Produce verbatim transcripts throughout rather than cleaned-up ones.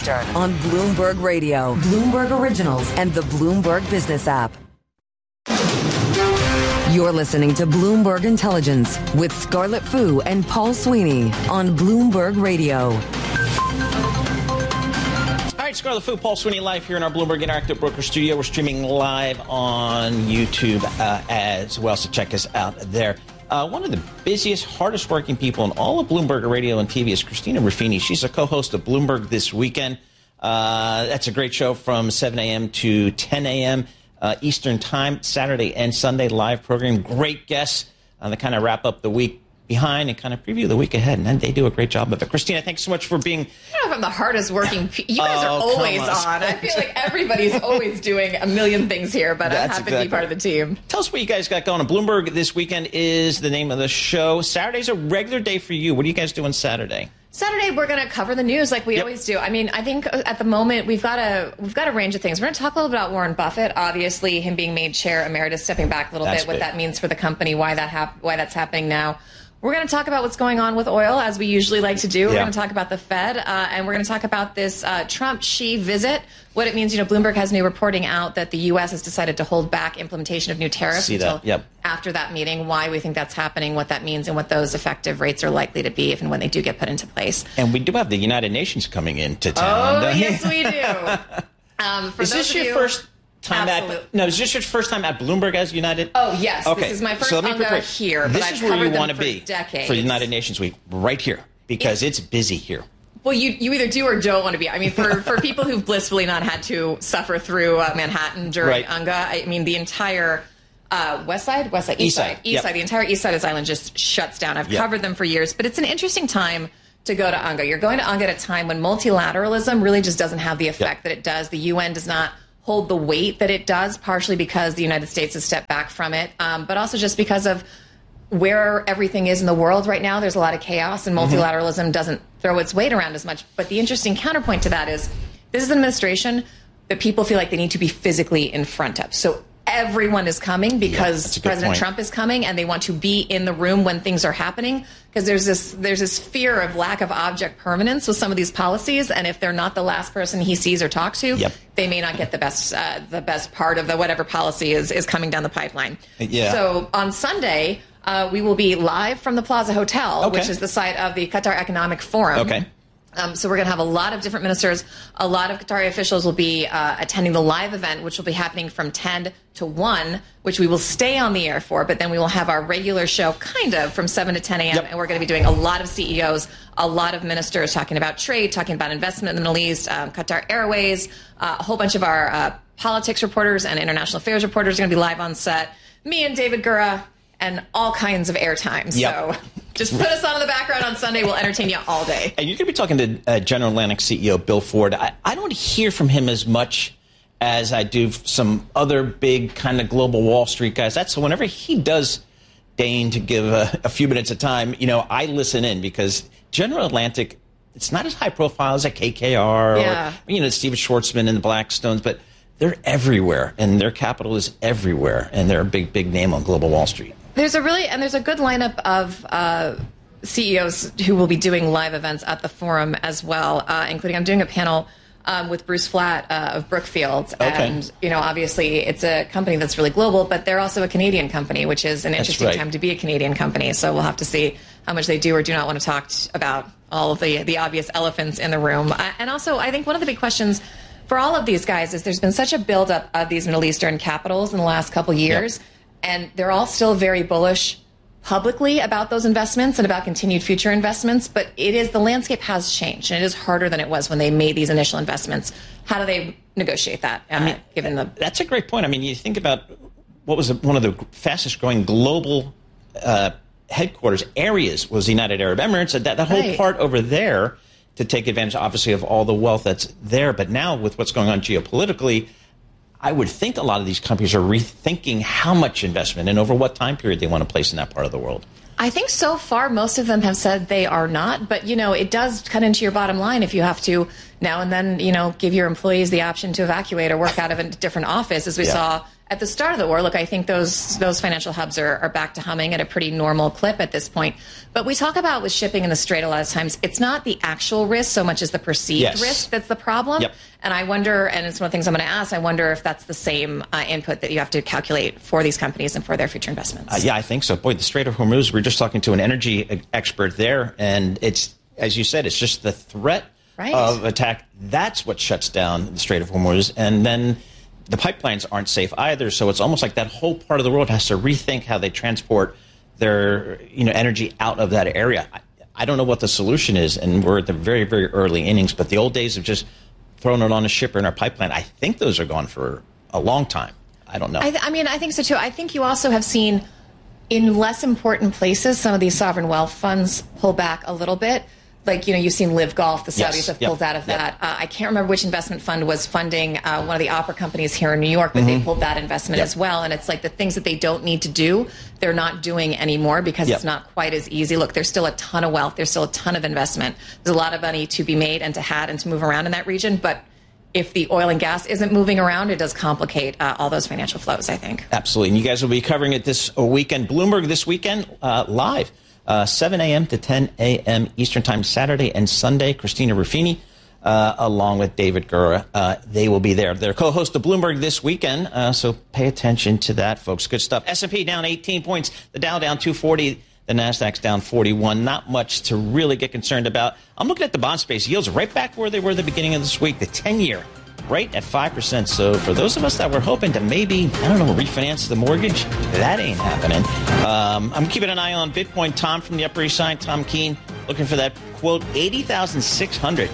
Eastern on Bloomberg Radio, Bloomberg Originals, and the Bloomberg Business app. You're listening to Bloomberg Intelligence with Scarlett Fu and Paul Sweeney on Bloomberg Radio. All right, Scarlett Fu, Paul Sweeney live here in our Bloomberg Interactive Broker Studio. We're streaming live on YouTube uh, as well, so check us out there. Uh, one of the busiest, hardest working people in all of Bloomberg Radio and T V is Christina Ruffini. She's a co-host of Bloomberg This Weekend. Uh, that's a great show from seven a.m. to ten a.m. Uh, Eastern Time, Saturday and Sunday live program. Great guests uh, that kind of wrap up the week behind and kind of preview the week ahead. And they do a great job of it. Christina, thanks so much for being... I don't know if I'm the hardest working... Pe- you guys oh, are always on. on. I feel like everybody's always doing a million things here, but I'm happy exactly. to be part of the team. Tell us what you guys got going on. Bloomberg This Weekend is the name of the show. Saturday's a regular day for you. What do you guys do on Saturday? Saturday, we're going to cover the news like we yep. always do. I mean, I think at the moment we've got a we've got a range of things. We're going to talk a little bit about Warren Buffett. Obviously, him being made chair emeritus, stepping back a little that's bit, big. What that means for the company, why that hap- why that's happening now. We're going to talk about what's going on with oil, as we usually like to do. We're yeah. going to talk about the Fed, uh, and we're going to talk about this uh, Trump-Xi visit, what it means. You know, Bloomberg has new reporting out that the U S has decided to hold back implementation of new tariffs See until that. Yep. after that meeting, why we think that's happening, what that means, and what those effective rates are likely to be if and when they do get put into place. And we do have the United Nations coming into town. Oh, yes, we do. Um, for Is those this of your you, first time absolutely. at... No, is this your first time at Bloomberg as United? Oh, yes. Okay. This is my first so let me UNGA prepare. here, but This I've is where covered you them want to for be decades. for United Nations Week, right here, because it's busy here. Well, you you either do or don't want to be. I mean, for, for people who've blissfully not had to suffer through uh, Manhattan during right. UNGA, I mean, the entire uh, West Side, West Side, East, East Side, Side, East yep. Side, the entire East Side of this island just shuts down. I've yep. covered them for years, but it's an interesting time to go to UNGA. You're going to UNGA at a time when multilateralism really just doesn't have the effect yep. that it does. The U N does not hold the weight that it does, partially because the United States has stepped back from it, um, but also just because of where everything is in the world right now. There's a lot of chaos, and multilateralism mm-hmm. doesn't throw its weight around as much. But the interesting counterpoint to that is this is an administration that people feel like they need to be physically in front of. So everyone is coming because yeah, President point. Trump is coming, and they want to be in the room when things are happening, because there's this there's this fear of lack of object permanence with some of these policies, and if they're not the last person he sees or talks to, yep. they may not get the best uh, the best part of the whatever policy is is coming down the pipeline. Yeah. So on Sunday, uh, we will be live from the Plaza Hotel, okay. which is the site of the Qatar Economic Forum. Okay. Um, so we're going to have a lot of different ministers. A lot of Qatari officials will be uh, attending the live event, which will be happening from ten to one, which we will stay on the air for. But then we will have our regular show kind of from seven to ten a.m. Yep. And we're going to be doing a lot of C E Os, a lot of ministers talking about trade, talking about investment in the Middle East, um, Qatar Airways, uh, a whole bunch of our uh, politics reporters and international affairs reporters are going to be live on set. Me and David Gura, and all kinds of airtime. Yep. So just put us on in the background on Sunday. We'll entertain you all day. And you're going to be talking to uh, General Atlantic C E O Bill Ford. I, I don't hear from him as much as I do some other big kind of global Wall Street guys. That's so whenever he does deign to give a, a few minutes of time, you know, I listen in, because General Atlantic, it's not as high profile as a K K R yeah. or, you know, Steven Schwartzman and the Blackstones, but they're everywhere, and their capital is everywhere, and they're a big, big name on global Wall Street. There's a really, and there's a good lineup of uh, C E Os who will be doing live events at the forum as well, uh, including I'm doing a panel um, with Bruce Flatt uh, of Brookfield. Okay. And, you know, obviously it's a company that's really global, but they're also a Canadian company, which is an That's interesting right. time to be a Canadian company. So we'll have to see how much they do or do not want to talk t- about all of the, the obvious elephants in the room. Uh, and also, I think one of the big questions for all of these guys is there's been such a buildup of these Middle Eastern capitals in the last couple years. Yep. And they're all still very bullish publicly about those investments and about continued future investments. But it is the landscape has changed, and it is harder than it was when they made these initial investments. How do they negotiate that? Uh, I mean, given the that's a great point. I mean, you think about what was one of the fastest growing global uh, headquarters areas was the United Arab Emirates. That, that whole right. part over there to take advantage, obviously, of all the wealth that's there. But now with what's going on geopolitically, I would think a lot of these companies are rethinking how much investment and over what time period they want to place in that part of the world. I think so far most of them have said they are not. But, you know, it does cut into your bottom line if you have to now and then, you know, give your employees the option to evacuate or work out of a different office, as we yeah. saw at the start of the war. Look, I think those those financial hubs are, are back to humming at a pretty normal clip at this point. But we talk about with shipping in the Strait a lot of times, it's not the actual risk so much as the perceived yes. risk that's the problem. Yep. And I wonder, and it's one of the things I'm going to ask, I wonder if that's the same uh, input that you have to calculate for these companies and for their future investments. Uh, yeah, I think so. Boy, the Strait of Hormuz, we were just talking to an energy expert there, and it's, as you said, it's just the threat right. of attack. That's what shuts down the Strait of Hormuz. And then the pipelines aren't safe either, so it's almost like that whole part of the world has to rethink how they transport their, you know, energy out of that area. I, I don't know what the solution is, and we're at the very, very early innings, but the old days of just throwing it on a ship or in our pipeline, I think those are gone for a long time. I don't know. I, th- I mean, I think so, too. I think you also have seen in less important places some of these sovereign wealth funds pull back a little bit. Like, you know, you've seen Live Golf, the Saudis yes. have pulled yep. out of that. Yep. Uh, I can't remember which investment fund was funding uh, one of the opera companies here in New York, but mm-hmm. they pulled that investment yep. as well. And it's like the things that they don't need to do, they're not doing anymore because yep. it's not quite as easy. Look, there's still a ton of wealth. There's still a ton of investment. There's a lot of money to be made and to had and to move around in that region. But if the oil and gas isn't moving around, it does complicate uh, all those financial flows, I think. Absolutely. And you guys will be covering it this weekend. Bloomberg this weekend, uh, live. Uh, seven a.m. to ten a.m. Eastern Time, Saturday and Sunday. Christina Ruffini, uh, along with David Gura, uh, they will be there. They're co-host of Bloomberg this weekend, uh, so pay attention to that, folks. Good stuff. S and P down eighteen points. The Dow down two forty. The Nasdaq's down forty-one. Not much to really get concerned about. I'm looking at the bond space yields right back where they were at the beginning of this week. The ten-year right at five percent. So for those of us that were hoping to maybe, I don't know, refinance the mortgage, that ain't happening. Um, I'm keeping an eye on Bitcoin. Tom from the Upper East Side, Tom Keene, looking for that, quote, eighty thousand six hundred,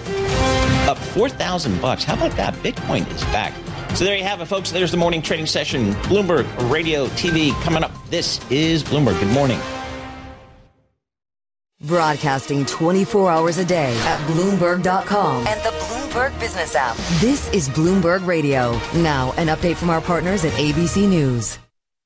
up four thousand bucks. How about that? Bitcoin is back. So there you have it, folks. There's the morning trading session. Bloomberg Radio T V coming up. This is Bloomberg. Good morning. Broadcasting twenty-four hours a day at Bloomberg dot com and the Bloomberg Business app. This is Bloomberg Radio. Now, an update from our partners at A B C News.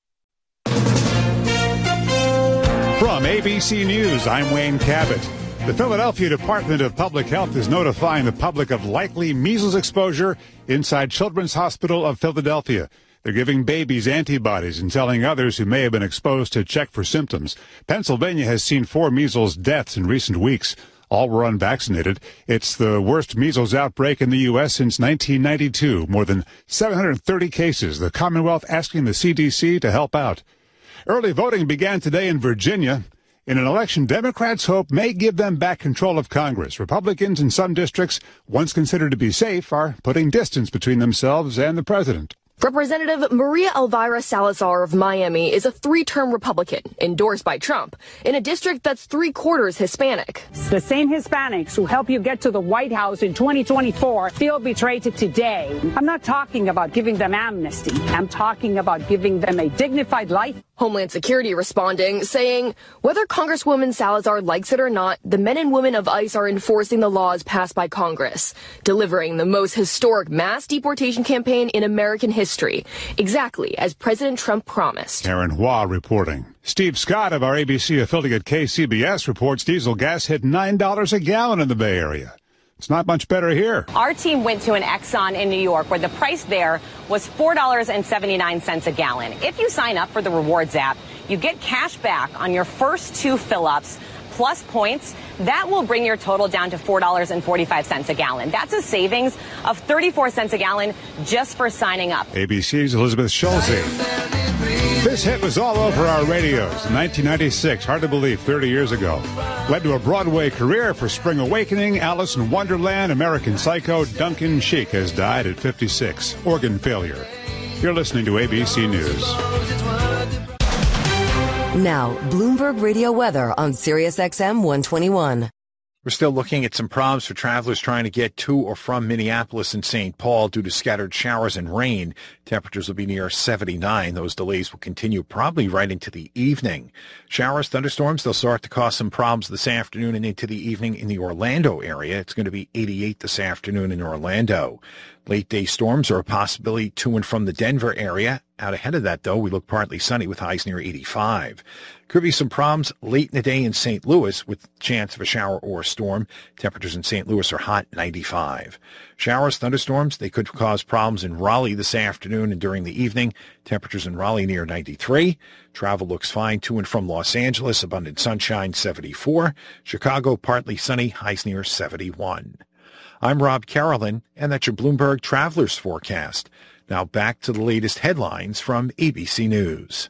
From A B C News, I'm Wayne Cabot. The Philadelphia Department of Public Health is notifying the public of likely measles exposure inside Children's Hospital of Philadelphia. They're giving babies antibodies and telling others who may have been exposed to check for symptoms. Pennsylvania has seen four measles deaths in recent weeks. All were unvaccinated. It's the worst measles outbreak in the U S since nineteen ninety-two. More than seven hundred thirty cases. The Commonwealth asking the C D C to help out. Early voting began today in Virginia. In an election Democrats hope may give them back control of Congress. Republicans in some districts, once considered to be safe, are putting distance between themselves and the president. Representative Maria Elvira Salazar of Miami is a three-term Republican endorsed by Trump in a district that's three-quarters Hispanic. The same Hispanics who help you get to the White House in twenty twenty-four feel betrayed today. I'm not talking about giving them amnesty. I'm talking about giving them a dignified life. Homeland Security responding, saying, whether Congresswoman Salazar likes it or not, the men and women of ICE are enforcing the laws passed by Congress, delivering the most historic mass deportation campaign in American history, exactly as President Trump promised. Karen Hua reporting. Steve Scott of our A B C affiliate K C B S reports diesel gas hit nine dollars a gallon in the Bay Area. It's not much better here. Our team went to an Exxon in New York where the price there was four dollars and seventy-nine cents a gallon. If you sign up for the Rewards app, you get cash back on your first two fill-ups plus points. That will bring your total down to four dollars and forty-five cents a gallon. That's a savings of thirty-four cents a gallon just for signing up. A B C's Elizabeth Schulze. This hit was all over our radios in nineteen ninety-six, hard to believe, thirty years ago. Led to a Broadway career for Spring Awakening, Alice in Wonderland, American Psycho. Duncan Sheik has died at fifty-six. Organ failure. You're listening to A B C News. Now, Bloomberg Radio weather on Sirius X M one twenty-one. We're still looking at some problems for travelers trying to get to or from Minneapolis and Saint Paul due to scattered showers and rain. Temperatures will be near seventy-nine. Those delays will continue probably right into the evening. Showers, thunderstorms, they'll start to cause some problems this afternoon and into the evening in the Orlando area. It's going to be eighty-eight this afternoon in Orlando. Late day storms are a possibility to and from the Denver area. Out ahead of that, though, we look partly sunny with highs near eighty-five. Could be some problems late in the day in Saint Louis with chance of a shower or a storm. Temperatures in Saint Louis are hot, ninety-five. Showers, thunderstorms, they could cause problems in Raleigh this afternoon and during the evening. Temperatures in Raleigh near ninety-three. Travel looks fine to and from Los Angeles. Abundant sunshine, seventy-four. Chicago, partly sunny, highs near seventy-one. I'm Rob Carolyn, and that's your Bloomberg Travelers Forecast. Now back to the latest headlines from A B C News.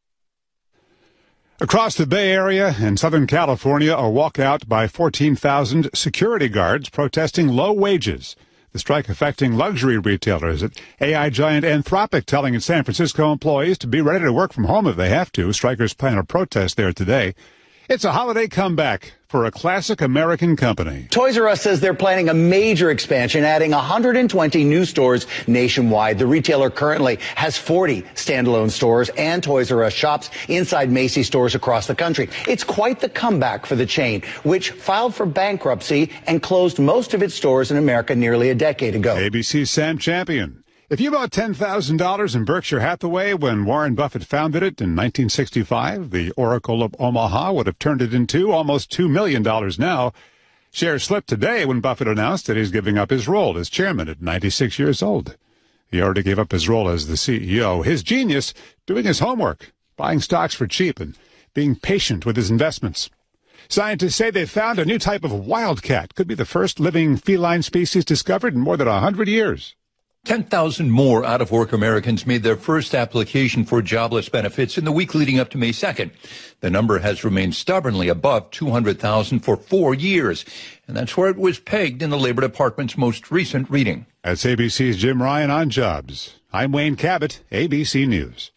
Across the Bay Area and Southern California, a walkout by fourteen thousand security guards protesting low wages. The strike affecting luxury retailers. A I giant Anthropic telling its San Francisco employees to be ready to work from home if they have to. Strikers plan a protest there today. It's a holiday comeback for a classic American company. Toys R Us says they're planning a major expansion, adding one hundred twenty new stores nationwide. The retailer currently has forty standalone stores and Toys R Us shops inside Macy's stores across the country. It's quite the comeback for the chain, which filed for bankruptcy and closed most of its stores in America nearly a decade ago. A B C's Sam Champion. If you bought ten thousand dollars in Berkshire Hathaway when Warren Buffett founded it in nineteen sixty-five, the Oracle of Omaha would have turned it into almost two million dollars now. Shares slipped today when Buffett announced that he's giving up his role as chairman at ninety-six years old. He already gave up his role as the C E O. His genius, doing his homework, buying stocks for cheap and being patient with his investments. Scientists say they found a new type of wildcat. Could be the first living feline species discovered in more than one hundred years. ten thousand more out-of-work Americans made their first application for jobless benefits in the week leading up to May second. The number has remained stubbornly above two hundred thousand for four years, and that's where it was pegged in the Labor Department's most recent reading. That's A B C's Jim Ryan on jobs. I'm Wayne Cabot, A B C News.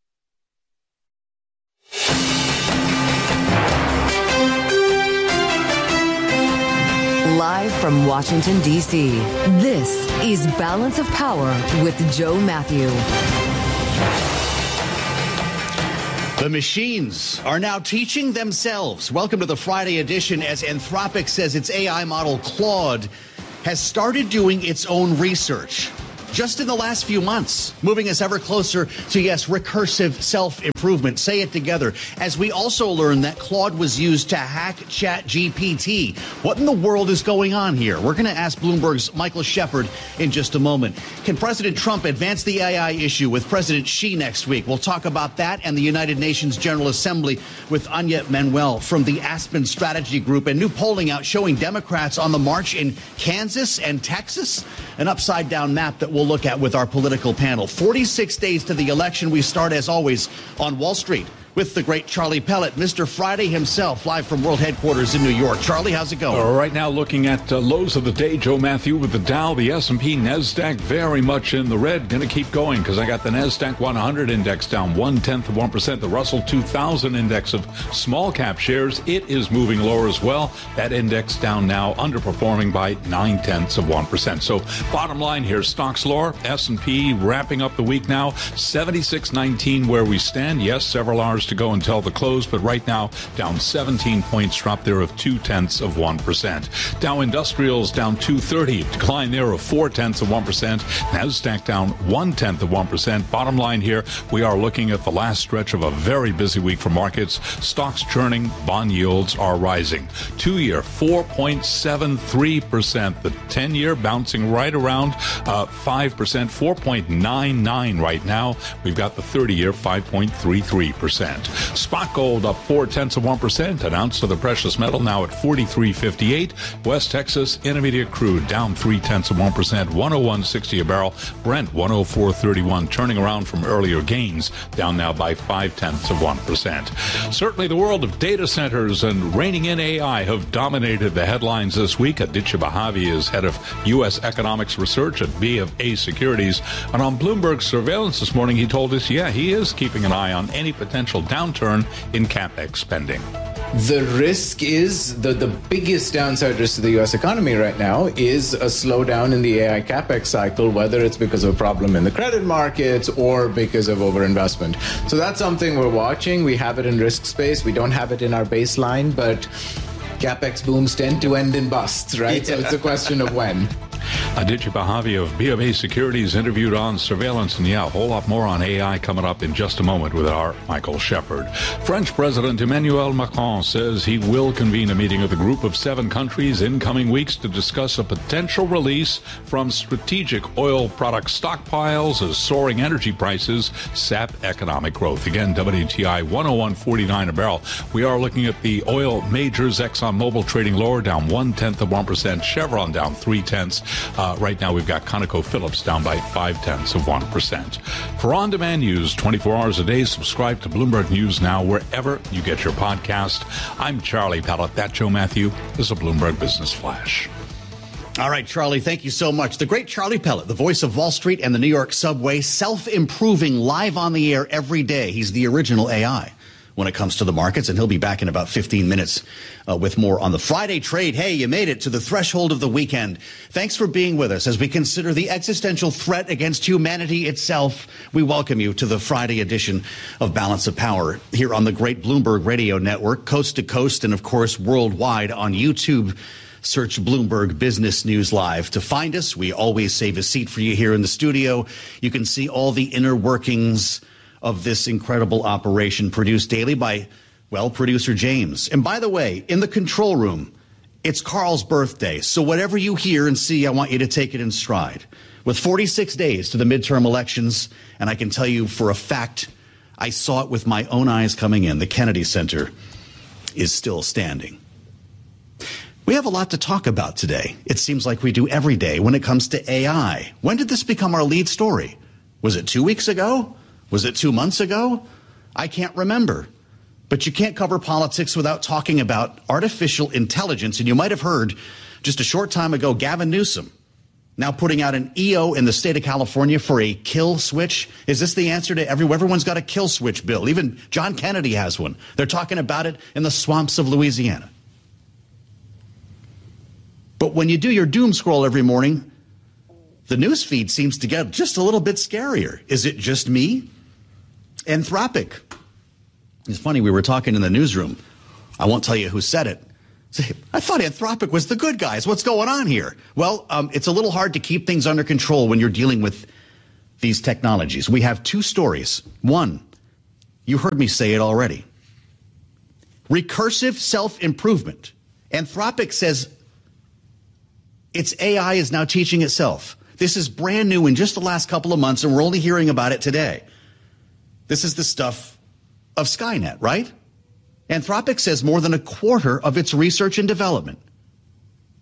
Live from Washington, D C, this is Balance of Power with Joe Matthew. The machines are now teaching themselves. Welcome to the Friday edition as Anthropic says its A I model Claude has started doing its own research just in the last few months, moving us ever closer to, yes, recursive self-improvement. Say it together. As we also learn that Claude was used to hack ChatGPT. What in the world is going on here? We're going to ask Bloomberg's Michael Shepard in just a moment. Can President Trump advance the A I issue with President Xi next week? We'll talk about that and the United Nations General Assembly with Anya Manuel from the Aspen Strategy Group, and new polling out showing Democrats on the march in Kansas and Texas. An upside-down map that we'll look at with our political panel. forty-six days to the election. We start, as always, on Wall Street with the great Charlie Pellet, Mister Friday himself, live from World Headquarters in New York. Charlie, how's it going? Uh, right now, looking at uh, lows of the day, Joe Matthew, with the Dow, the S and P, NASDAQ very much in the red. Going to keep going because I got the NASDAQ one hundred index down one-tenth of one percent. The Russell two thousand index of small cap shares, it is moving lower as well. That index down now, underperforming by nine-tenths of one percent. So bottom line here, stocks lower, S and P wrapping up the week now, seventy-six nineteen where we stand. Yes, several hours to go until the close, but right now down seventeen points, drop there of two-tenths of one percent. Dow Industrials down two thirty, decline there of four-tenths of one percent. NASDAQ down one-tenth of one percent. Bottom line here, we are looking at the last stretch of a very busy week for markets. Stocks churning, bond yields are rising. Two-year, four point seven three percent. The ten-year bouncing right around uh, five percent, four point nine nine right now. We've got the thirty-year, five point three three percent. Spot gold up four-tenths of one percent. An ounce of the precious metal now at forty-three fifty-eight. West Texas Intermediate crude down three-tenths of one percent, one oh one sixty a barrel. Brent one oh four thirty-one, turning around from earlier gains, down now by five-tenths of one percent. Certainly the world of data centers and reining in A I have dominated the headlines this week. Aditya Bahavi is head of U S economics research at B of A Securities. And on Bloomberg Surveillance this morning, he told us, yeah, he is keeping an eye on any potential downturn in CapEx spending. The risk is, the, the biggest downside risk to the U S economy right now is a slowdown in the A I CapEx cycle, whether it's because of a problem in the credit markets or because of overinvestment. So that's something we're watching. We have it in risk space. We don't have it in our baseline, but CapEx booms tend to end in busts, right? Yeah. So it's a question of when. Aditya Bahavi of B of A Securities interviewed on surveillance. And yeah, a whole lot more on A I coming up in just a moment with our Michael Shepard. French President Emmanuel Macron says he will convene a meeting of the group of seven countries in coming weeks to discuss a potential release from strategic oil product stockpiles as soaring energy prices sap economic growth. Again, W T I one oh one forty-nine a barrel. We are looking at the oil majors. ExxonMobil trading lower, down one-tenth of one percent. Chevron down three-tenths. Uh, right now, we've got ConocoPhillips down by five-tenths of one percent. For on-demand news twenty-four hours a day, subscribe to Bloomberg News Now wherever you get your podcast. I'm Charlie Pallett. That Joe Matthew is a Bloomberg Business Flash. All right, Charlie, thank you so much. The great Charlie Pellett, the voice of Wall Street and the New York subway, self-improving live on the air every day. He's the original A I when it comes to the markets, and he'll be back in about fifteen minutes uh, with more on the Friday trade. Hey, you made it to the threshold of the weekend. Thanks for being with us as we consider the existential threat against humanity itself. We welcome you to the Friday edition of Balance of Power here on the great Bloomberg Radio Network, coast to coast, and of course worldwide on YouTube. Search Bloomberg Business News Live to find us. We always save a seat for you here in the studio. You can see all the inner workings of this incredible operation, produced daily by, well, producer James. And by the way, in the control room, it's Carl's birthday. So whatever you hear and see, I want you to take it in stride. With forty-six days to the midterm elections, and I can tell you for a fact, I saw it with my own eyes coming in. The Kennedy Center is still standing. We have a lot to talk about today. It seems like we do every day when it comes to A I. When did this become our lead story? Was it two weeks ago? Was it two months ago? I can't remember. But you can't cover politics without talking about artificial intelligence. And you might have heard just a short time ago, Gavin Newsom now putting out an E O in the state of California for a kill switch. Is this the answer to every, everyone's got a kill switch bill? Even John Kennedy has one. They're talking about it in the swamps of Louisiana. But when you do your doom scroll every morning, the news feed seems to get just a little bit scarier. Is it just me? Anthropic. It's funny, we were talking in the newsroom. I won't tell you who said it. I thought Anthropic was the good guys. What's going on here? Well, um, it's a little hard to keep things under control when you're dealing with these technologies. We have two stories. One, you heard me say it already. Recursive self-improvement. Anthropic says its A I is now teaching itself. This is brand new in just the last couple of months, and we're only hearing about it today. This is the stuff of Skynet, right? Anthropic says more than a quarter of its research and development